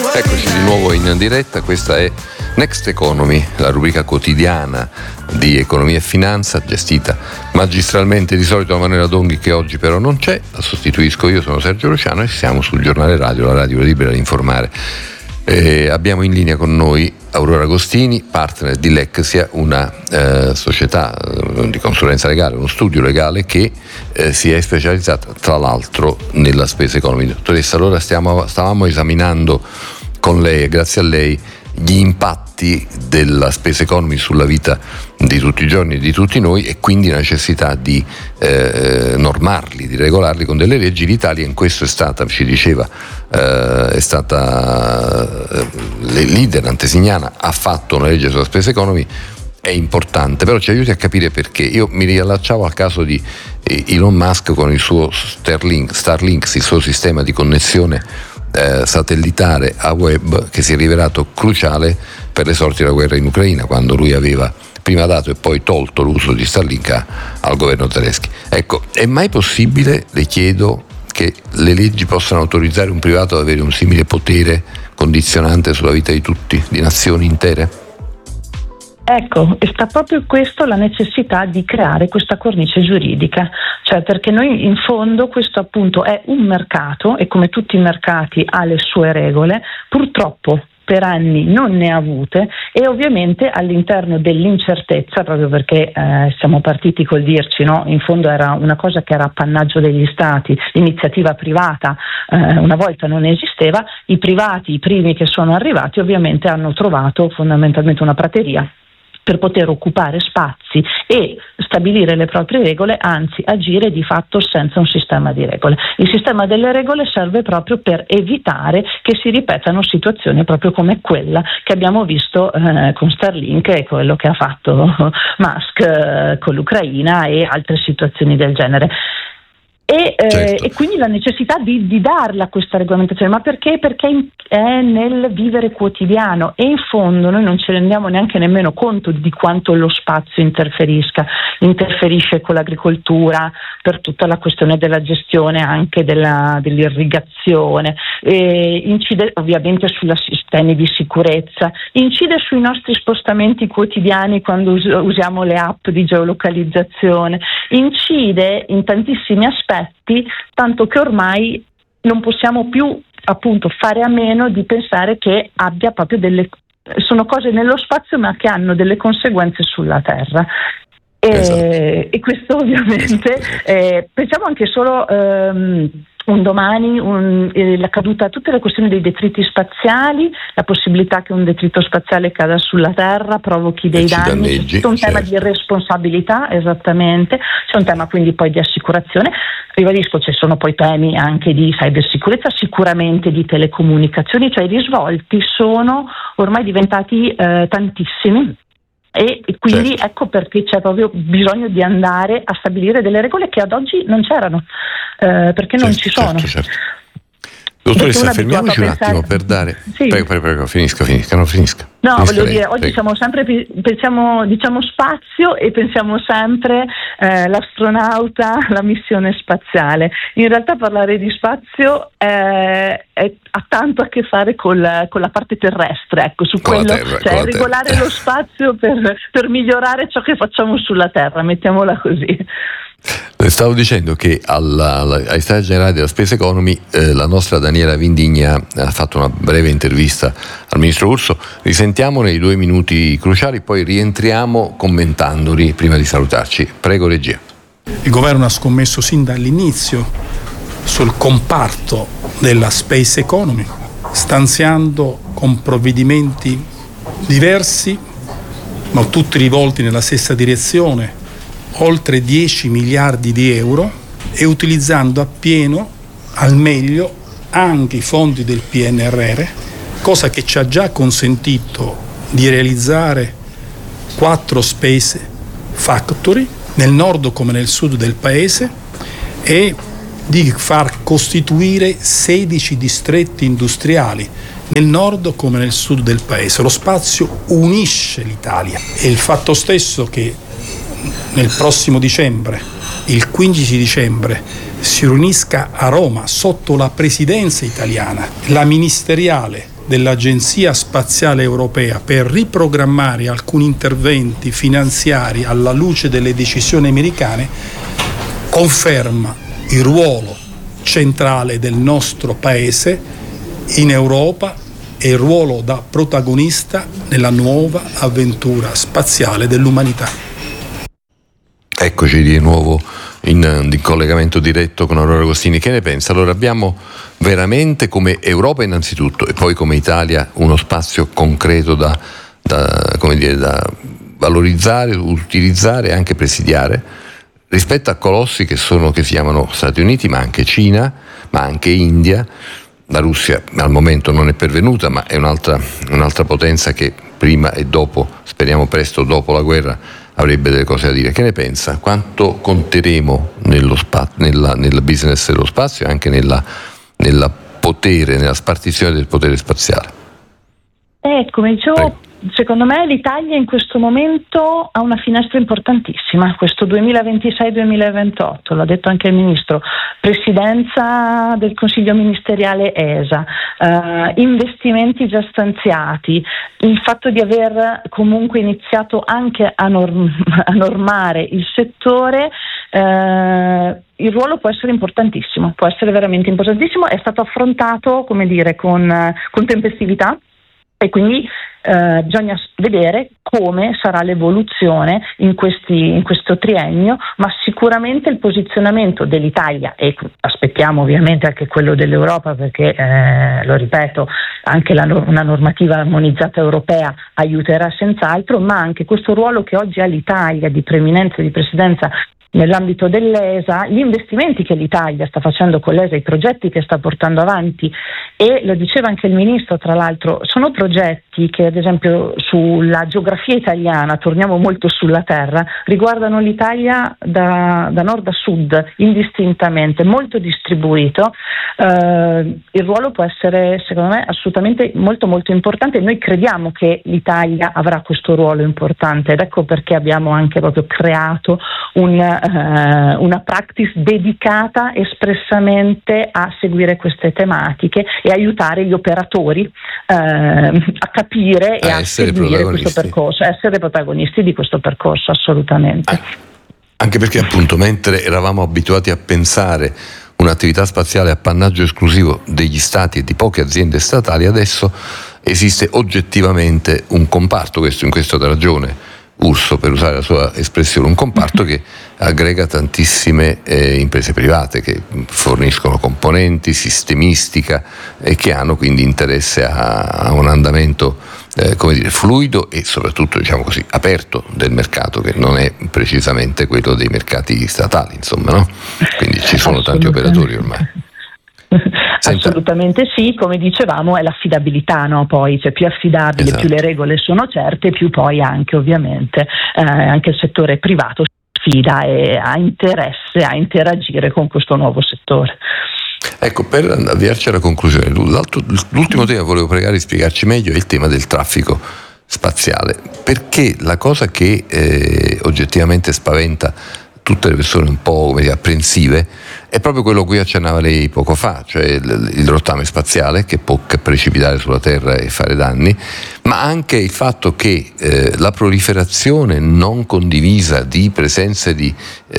Eccoci di nuovo in diretta, questa è Next Economy, la rubrica quotidiana di economia e finanza, gestita magistralmente di solito da Manuela Donghi, che oggi però non c'è, la sostituisco io, sono Sergio Luciano e siamo sul giornale radio, la radio libera di informare. Abbiamo in linea con noi Aurora Agostini, partner di Lexia, una società di consulenza legale, uno studio legale che si è specializzata tra l'altro nella space economy. Dottoressa, allora stavamo esaminando con lei e grazie a lei gli impatti della space economy sulla vita di tutti i giorni di tutti noi e quindi la necessità di normarli, di regolarli con delle leggi. L'Italia in questo è stata, ci diceva, è stata leader, antesignana, ha fatto una legge sulla space economy, è importante, però ci aiuti a capire perché. Io mi riallacciavo al caso di Elon Musk con il suo Starlink, il suo sistema di connessione satellitare a web, che si è rivelato cruciale per le sorti della guerra in Ucraina, quando lui aveva prima dato e poi tolto l'uso di Starlink al governo Zelensky. Ecco, è mai possibile, le chiedo, che le leggi possano autorizzare un privato ad avere un simile potere condizionante sulla vita di tutti, di nazioni intere? Ecco, sta proprio questo la necessità di creare questa cornice giuridica, cioè perché noi in fondo questo appunto è un mercato e come tutti i mercati ha le sue regole, purtroppo per anni non ne ha avute e ovviamente all'interno dell'incertezza, proprio perché siamo partiti col dirci, no? In fondo era una cosa che era appannaggio degli stati, l'iniziativa privata una volta non esisteva, i privati, i primi che sono arrivati ovviamente hanno trovato fondamentalmente una prateria per poter occupare spazi e stabilire le proprie regole, anzi agire di fatto senza un sistema di regole. Il sistema delle regole serve proprio per evitare che si ripetano situazioni proprio come quella che abbiamo visto con Starlink e quello che ha fatto Musk con l'Ucraina e altre situazioni del genere. Certo. E quindi la necessità di darla questa regolamentazione, ma perché? Perché è nel vivere quotidiano e in fondo noi non ci rendiamo neanche nemmeno conto di quanto lo spazio interferisce con l'agricoltura per tutta la questione della gestione anche dell'irrigazione, incide ovviamente sui sistemi di sicurezza, incide sui nostri spostamenti quotidiani quando usiamo le app di geolocalizzazione, incide in tantissimi aspetti, tanto che ormai non possiamo più appunto fare a meno di pensare che abbia proprio sono cose nello spazio ma che hanno delle conseguenze sulla Terra. Esatto. E questo ovviamente pensiamo anche solo un domani la caduta, tutte le questioni dei detriti spaziali, la possibilità che un detrito spaziale cada sulla Terra, provochi dei danni, c'è un tema di responsabilità, esattamente, c'è un tema quindi poi di assicurazione, ribadisco, ci sono poi temi anche di cybersicurezza, sicuramente di telecomunicazioni, cioè i risvolti sono ormai diventati tantissimi. E quindi certo. Ecco perché c'è proprio bisogno di andare a stabilire delle regole che ad oggi non c'erano, perché non ci sono. Certo. Dottoressa, fermiamoci un attimo per dare. Sì. Prego, finisca. No, voglio dire, oggi siamo sempre, diciamo spazio e pensiamo sempre l'astronauta, la missione spaziale. In realtà parlare di spazio ha tanto a che fare con la parte terrestre, ecco, su quello, cioè regolare lo spazio per migliorare ciò che facciamo sulla Terra, mettiamola così. Stavo dicendo che ai Stati Generali della Space Economy la nostra Daniela Vindigna ha fatto una breve intervista al ministro Urso. Risentiamone i 2 minuti cruciali, poi rientriamo commentandoli prima di salutarci. Prego, regia. Il governo ha scommesso sin dall'inizio sul comparto della Space Economy, stanziando con provvedimenti diversi ma tutti rivolti nella stessa direzione oltre 10 miliardi di euro e utilizzando appieno, al meglio, anche i fondi del PNRR, cosa che ci ha già consentito di realizzare 4 Space Factory nel nord come nel sud del paese e di far costituire 16 distretti industriali nel nord come nel sud del paese. Lo spazio unisce l'Italia e il fatto stesso che nel prossimo dicembre, il 15 dicembre, si riunisca a Roma sotto la presidenza italiana la ministeriale dell'Agenzia Spaziale Europea per riprogrammare alcuni interventi finanziari alla luce delle decisioni americane conferma il ruolo centrale del nostro Paese in Europa e il ruolo da protagonista nella nuova avventura spaziale dell'umanità. Eccoci di nuovo in collegamento diretto con Aurora Agostini. Che ne pensa? Allora, abbiamo veramente come Europa innanzitutto e poi come Italia uno spazio concreto da valorizzare, utilizzare e anche presidiare rispetto a colossi che si chiamano Stati Uniti, ma anche Cina, ma anche India. La Russia al momento non è pervenuta, ma è un'altra potenza che prima e dopo, speriamo presto dopo la guerra, avrebbe delle cose da dire. Che ne pensa? Quanto conteremo nel business dello spazio e anche nella spartizione del potere spaziale? Come dicevo, secondo me l'Italia in questo momento ha una finestra importantissima, questo 2026-2028, l'ha detto anche il Ministro, presidenza del Consiglio ministeriale ESA, investimenti già stanziati, il fatto di aver comunque iniziato anche a normare il settore, il ruolo può essere importantissimo, può essere veramente importantissimo, è stato affrontato, come dire, con tempestività. E quindi bisogna vedere come sarà l'evoluzione in questo triennio, ma sicuramente il posizionamento dell'Italia, e aspettiamo ovviamente anche quello dell'Europa, perché lo ripeto, anche una normativa armonizzata europea aiuterà senz'altro, ma anche questo ruolo che oggi ha l'Italia di preeminenza e di presidenza nell'ambito dell'ESA, gli investimenti che l'Italia sta facendo con l'ESA, i progetti che sta portando avanti, e lo diceva anche il Ministro tra l'altro, sono progetti che ad esempio sulla geografia italiana, torniamo molto sulla terra, riguardano l'Italia da nord a sud indistintamente, molto distribuito. Il ruolo può essere secondo me assolutamente molto molto importante e noi crediamo che l'Italia avrà questo ruolo importante ed ecco perché abbiamo anche proprio creato una practice dedicata espressamente a seguire queste tematiche e aiutare gli operatori a capire e a seguire questo percorso, essere protagonisti di questo percorso, assolutamente. Anche perché appunto mentre eravamo abituati a pensare un'attività spaziale appannaggio esclusivo degli stati e di poche aziende statali, adesso esiste oggettivamente un comparto, in questo ha ragione Urso, per usare la sua espressione, un comparto che aggrega tantissime imprese private che forniscono componenti, sistemistica e che hanno quindi interesse a un andamento fluido e soprattutto diciamo così aperto del mercato, che non è precisamente quello dei mercati statali, insomma, no? Quindi ci sono tanti operatori ormai. Assolutamente sì, come dicevamo è l'affidabilità, no? Poi più affidabile, esatto. Più le regole sono certe, più poi anche ovviamente anche il settore privato si fida e ha interesse a interagire con questo nuovo settore. Ecco, per avviarci alla conclusione, l'ultimo tema volevo pregare di spiegarci meglio è il tema del traffico spaziale, perché la cosa che oggettivamente spaventa tutte le persone un po' apprensive è proprio quello a cui accennava lei poco fa, cioè il rottame spaziale che può precipitare sulla Terra e fare danni, ma anche il fatto che la proliferazione non condivisa di presenze di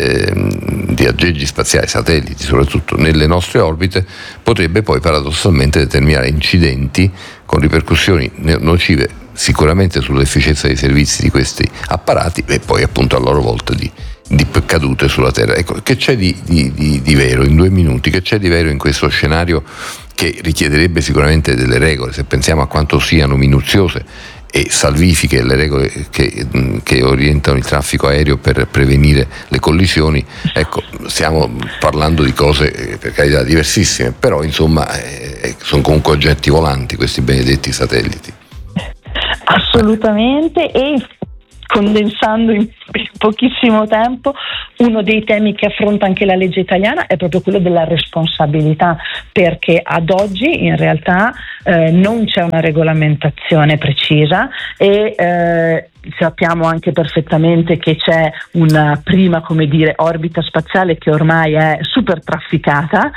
aggeggi spaziali, satelliti soprattutto, nelle nostre orbite potrebbe poi paradossalmente determinare incidenti con ripercussioni nocive sicuramente sull'efficienza dei servizi di questi apparati e poi appunto a loro volta di cadute sulla Terra. Ecco, che c'è di vero in 2 minuti, che c'è di vero in questo scenario che richiederebbe sicuramente delle regole, se pensiamo a quanto siano minuziose e salvifiche le regole che orientano il traffico aereo per prevenire le collisioni. Ecco, stiamo parlando di cose per carità diversissime, però insomma sono comunque oggetti volanti questi benedetti satelliti. Assolutamente, e condensando in pochissimo tempo. Uno dei temi che affronta anche la legge italiana è proprio quello della responsabilità, perché ad oggi in realtà non c'è una regolamentazione precisa e sappiamo anche perfettamente che c'è una prima, orbita spaziale che ormai è super trafficata,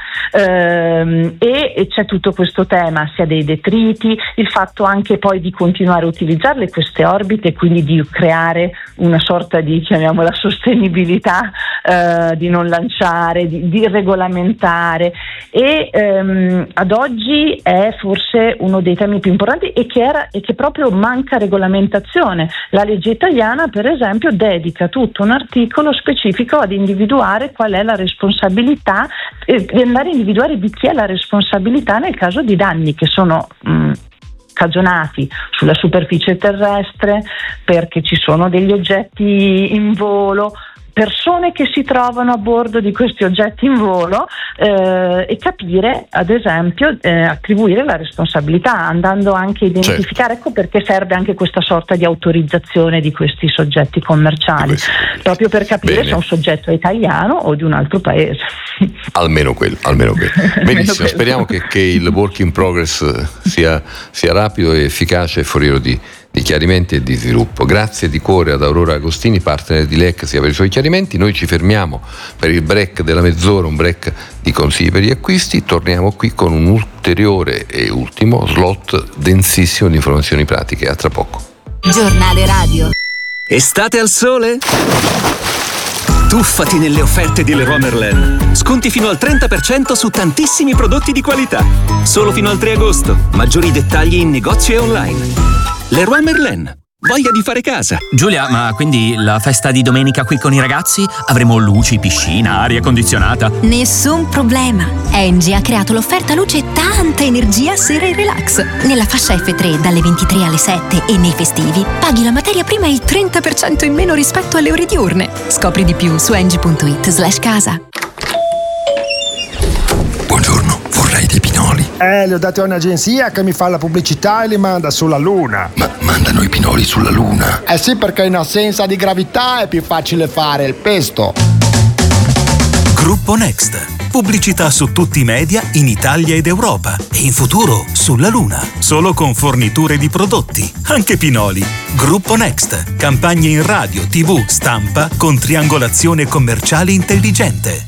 e c'è tutto questo tema sia dei detriti, il fatto anche poi di continuare a utilizzarle queste orbite, quindi di creare una sorta di, chiamiamola, sostenibilità, di non lanciare, di regolamentare, e ad oggi è forse uno dei temi più importanti e che proprio manca regolamentazione. La legge italiana, per esempio, dedica tutto un articolo specifico ad individuare qual è la responsabilità, di andare a individuare di chi è la responsabilità nel caso di danni che sono cagionati sulla superficie terrestre, perché ci sono degli oggetti in volo, persone che si trovano a bordo di questi oggetti in volo, e capire, ad esempio, attribuire la responsabilità, andando anche a identificare, ecco perché serve anche questa sorta di autorizzazione di questi soggetti commerciali, proprio per capire se un soggetto è italiano o di un altro paese. Almeno quello. Benissimo, speriamo che il work in progress sia rapido e efficace e foriero di chiarimenti e di sviluppo. Grazie di cuore ad Aurora Agostini, partner di Lexia, per i suoi chiarimenti. Noi ci fermiamo per il break della mezz'ora, un break di consigli per gli acquisti. Torniamo qui con un ulteriore e ultimo slot densissimo di informazioni pratiche. A tra poco. Giornale radio. Estate al sole? Tuffati nelle offerte di Leroy Merlin. Sconti fino al 30% su tantissimi prodotti di qualità. Solo fino al 3 agosto. Maggiori dettagli in negozio e online. Leroy Merlin. Voglia di fare casa. Giulia, ma quindi la festa di domenica qui con i ragazzi? Avremo luci, piscina, aria condizionata? Nessun problema. Engie ha creato l'offerta luce e tanta energia sera e relax. Nella fascia F3 dalle 23 alle 7 e nei festivi paghi la materia prima il 30% in meno rispetto alle ore diurne. Scopri di più su engie.it/casa. Buongiorno, vorrei dei pinoli. Li ho dati a un'agenzia che mi fa la pubblicità e li manda sulla Luna. Ma mandano i pinoli sulla Luna? Eh sì, perché in assenza di gravità è più facile fare il pesto. Gruppo Next. Pubblicità su tutti i media in Italia ed Europa. E in futuro sulla Luna. Solo con forniture di prodotti, anche pinoli. Gruppo Next. Campagne in radio, TV, stampa con triangolazione commerciale intelligente.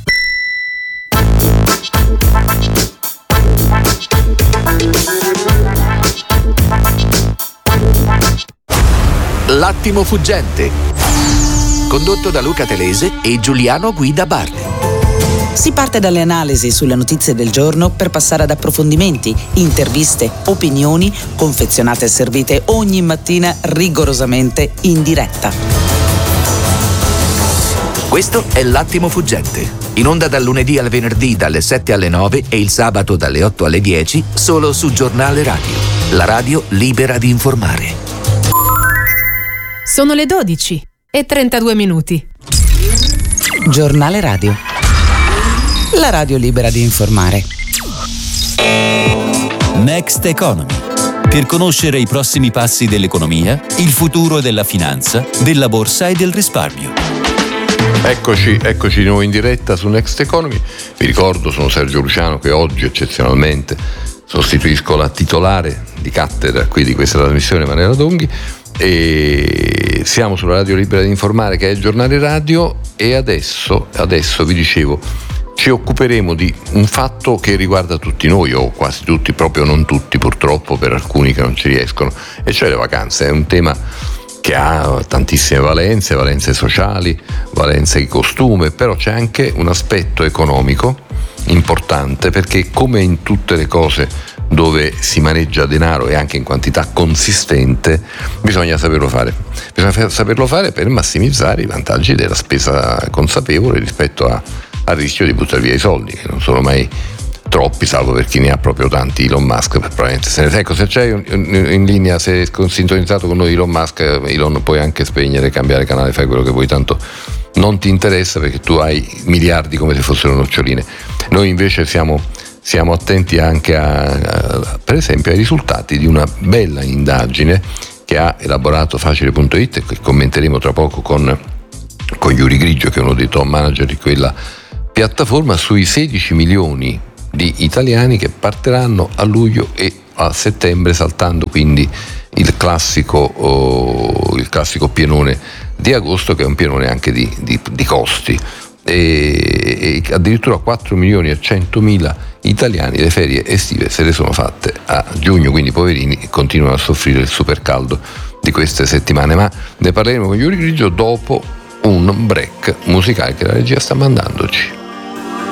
L'attimo fuggente, condotto da Luca Telese e Giuliano Guida Bardi. Si parte dalle analisi sulle notizie del giorno per passare ad approfondimenti, interviste, opinioni, confezionate e servite ogni mattina rigorosamente in diretta. Questo è L'attimo fuggente, in onda dal lunedì al venerdì dalle 7 alle 9 e il sabato dalle 8 alle 10, solo su Giornale Radio, la radio libera di informare. Sono le 12:32. Giornale Radio, la radio libera di informare. Next Economy. Per conoscere i prossimi passi dell'economia, il futuro della finanza, della borsa e del risparmio. Eccoci di nuovo in diretta su Next Economy. Vi ricordo, sono Sergio Luciano, che oggi eccezionalmente sostituisco la titolare di cattedra qui di questa trasmissione, Manuela Donghi, e siamo sulla radio libera di informare, che è il giornale radio, e adesso vi dicevo, ci occuperemo di un fatto che riguarda tutti noi, o quasi tutti, proprio non tutti purtroppo, per alcuni che non ci riescono, e cioè le vacanze. È un tema che ha tantissime valenze sociali, valenze di costume, però c'è anche un aspetto economico importante, perché come in tutte le cose dove si maneggia denaro e anche in quantità consistente, bisogna saperlo fare. Bisogna saperlo fare per massimizzare i vantaggi della spesa consapevole rispetto al rischio di buttare via i soldi, che non sono mai troppi, salvo per chi ne ha proprio tanti. Elon Musk probabilmente se ne... Ecco, se c'è in linea, se è sintonizzato con noi Elon Musk, Elon, puoi anche spegnere, cambiare canale, fai quello che vuoi, tanto non ti interessa, perché tu hai miliardi come se fossero noccioline. Noi invece siamo attenti anche per esempio ai risultati di una bella indagine che ha elaborato Facile.it, che commenteremo tra poco con con Yuri Grigio, che è uno dei top manager di quella piattaforma, sui 16 milioni di italiani che partiranno a luglio e a settembre, saltando quindi il classico pienone di agosto, che è un pienone anche di costi, e addirittura 4 milioni e 100.000 italiani le ferie estive se le sono fatte a giugno, quindi poverini continuano a soffrire il supercaldo di queste settimane. Ma ne parleremo con Yuri Grigio dopo un break musicale che la regia sta mandandoci.